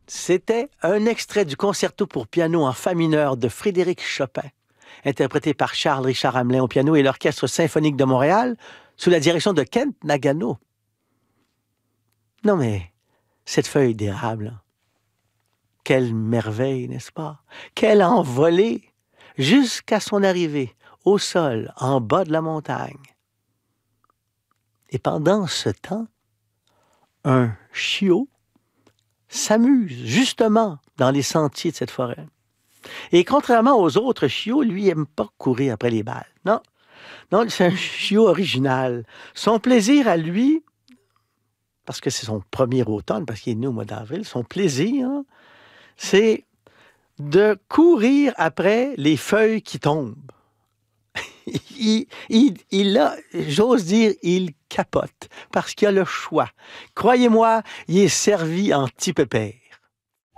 C'était un extrait du concerto pour piano en fa mineur de Frédéric Chopin, interprété par Charles-Richard Hamelin au piano et l'Orchestre symphonique de Montréal, sous la direction de Kent Nagano. Non mais, cette feuille d'érable, hein, quelle merveille, n'est-ce pas? Quelle envolée! Jusqu'à son arrivée au sol, en bas de la montagne. Et pendant ce temps, un chiot s'amuse justement dans les sentiers de cette forêt. Et contrairement aux autres chiots, lui, il n'aime pas courir après les balles. Non, non, c'est un chiot original. Son plaisir à lui, parce que c'est son premier automne, parce qu'il est né au mois d'avril, son plaisir, hein, c'est de courir après les feuilles qui tombent. J'ose dire, il capote, parce qu'il a le choix. Croyez-moi, il est servi en petit pépère.